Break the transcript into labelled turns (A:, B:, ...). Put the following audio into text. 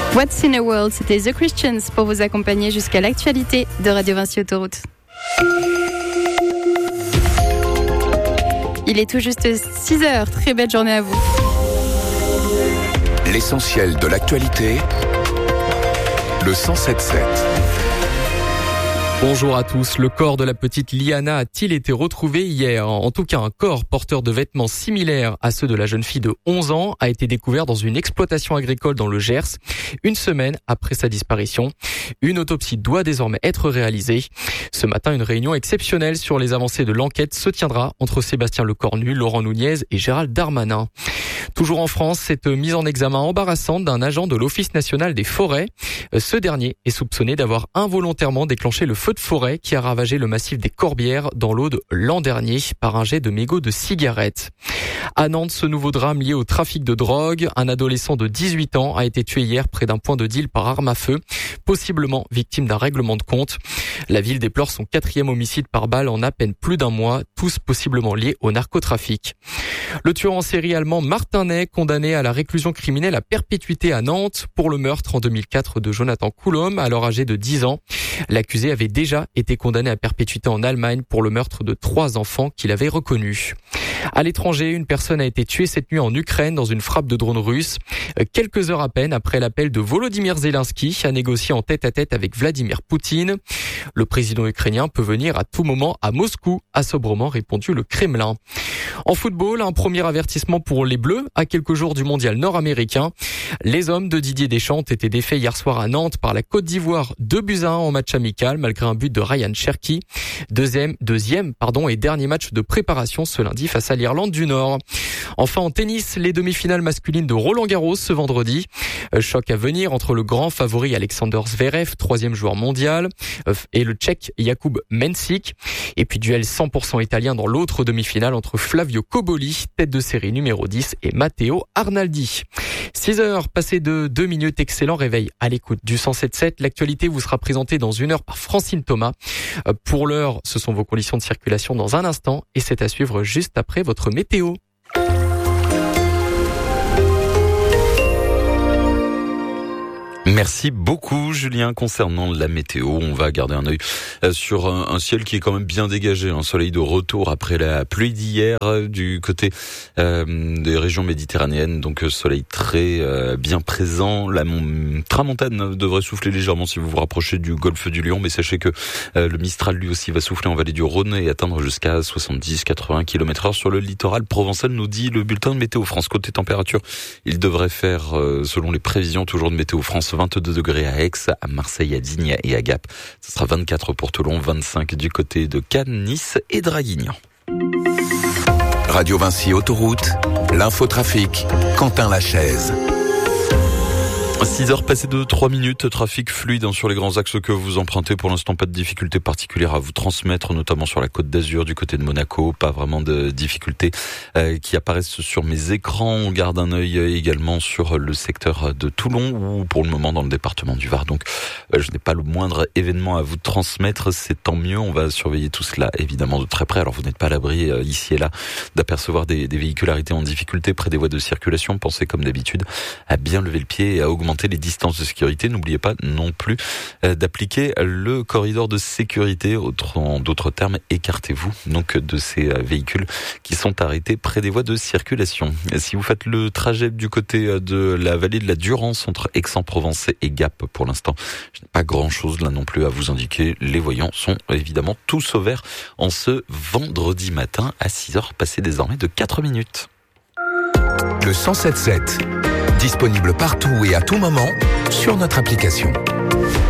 A: What's in a World, c'était The Christians pour vous accompagner jusqu'à l'actualité de Radio Vinci Autoroute. Il est tout juste 6h, très belle journée à vous.
B: L'essentiel de l'actualité, le 107.7.
C: Bonjour à tous. Le corps de la petite Liana a-t-il été retrouvé hier ? En tout cas, un corps porteur de vêtements similaires à ceux de la jeune fille de 11 ans a été découvert dans une exploitation agricole dans le Gers, une semaine après sa disparition. Une autopsie doit désormais être réalisée. Ce matin, une réunion exceptionnelle sur les avancées de l'enquête se tiendra entre Sébastien Lecornu, Laurent Nunez et Gérald Darmanin. Toujours en France, cette mise en examen embarrassante d'un agent de l'Office national des forêts. Ce dernier est soupçonné d'avoir involontairement déclenché le feu de forêt qui a ravagé le massif des Corbières dans l'Aude l'an dernier par un jet de mégots de cigarettes. À Nantes, ce nouveau drame lié au trafic de drogue. Un adolescent de 18 ans a été tué hier près d'un point de deal par arme à feu, possiblement victime d'un règlement de compte. La ville déplore son 4e homicide par balle en à peine plus d'un mois, tous possiblement liés au narcotrafic. Le tueur en série allemand Martin Ney, condamné à la réclusion criminelle à perpétuité à Nantes pour le meurtre en 2004 de Jonathan Coulomb, alors âgé de 10 ans. L'accusé avait déjà été condamné à perpétuité en Allemagne pour le meurtre de 3 enfants qu'il avait reconnus. À l'étranger, une personne a été tuée cette nuit en Ukraine dans une frappe de drone russe. Quelques heures à peine après l'appel de Volodymyr Zelensky à négocier en tête-à-tête avec Vladimir Poutine. Le président ukrainien peut venir à tout moment à Moscou, a sobrement répondu le Kremlin. En football, un premier avertissement pour les Bleus à quelques jours du mondial nord-américain. Les hommes de Didier Deschamps ont été défaits hier soir à Nantes par la Côte d'Ivoire 2-1 en match amical malgré un but de Ryan Cherki. Deuxième et dernier match de préparation ce lundi face à l'Irlande du Nord. Enfin en tennis, les demi-finales masculines de Roland-Garros ce vendredi. Choc à venir entre le grand favori Alexander Zverev, 3e joueur mondial, et le Tchèque Jakub Mensik. Et puis duel 100% italien dans l'autre demi-finale entre Flavio Cobolli, tête de série numéro 10, et Matteo Arnaldi. 6h passées de 2 minutes, excellent réveil à l'écoute du 107.7. L'actualité vous sera présentée dans 1 heure par Francine Thomas. Pour l'heure, ce sont vos conditions de circulation dans un instant et c'est à suivre juste après votre météo.
D: Merci beaucoup Julien. Concernant la météo, on va garder un œil sur un ciel qui est quand même bien dégagé, un soleil de retour après la pluie d'hier du côté des régions méditerranéennes, donc soleil très bien présent. La tramontane devrait souffler légèrement si vous vous rapprochez du golfe du Lion, mais sachez que le Mistral lui aussi va souffler en vallée du Rhône et atteindre jusqu'à 70-80 km/h sur le littoral provençal, nous dit le bulletin de Météo France. Côté température, il devrait faire, selon les prévisions toujours de Météo France, 22 degrés à Aix, à Marseille, à Digne et à Gap. Ce sera 24 pour Toulon, 25 du côté de Cannes, Nice et Draguignan.
B: Radio Vinci Autoroute, l'infotrafic, Quentin Lachaise.
D: 6h passées de 3 minutes, trafic fluide sur les grands axes que vous empruntez. Pour l'instant, pas de difficultés particulières à vous transmettre, notamment sur la Côte d'Azur, du côté de Monaco. Pas vraiment de difficultés qui apparaissent sur mes écrans. On garde un œil également sur le secteur de Toulon ou pour le moment dans le département du Var. Donc, je n'ai pas le moindre événement à vous transmettre. C'est tant mieux. On va surveiller tout cela évidemment de très près. Alors, vous n'êtes pas à l'abri ici et là d'apercevoir des véhicules arrêtés en difficulté près des voies de circulation. Pensez comme d'habitude à bien lever le pied et à augmenter les distances de sécurité. N'oubliez pas non plus d'appliquer le corridor de sécurité. En d'autres termes, écartez-vous donc de ces véhicules qui sont arrêtés près des voies de circulation. Si vous faites le trajet du côté de la vallée de la Durance entre Aix-en-Provence et Gap, pour l'instant, je n'ai pas grand-chose là non plus à vous indiquer. Les voyants sont évidemment tous au vert en ce vendredi matin à 6h passées désormais de 4 minutes.
B: Le 107.7, disponible partout et à tout moment sur notre application.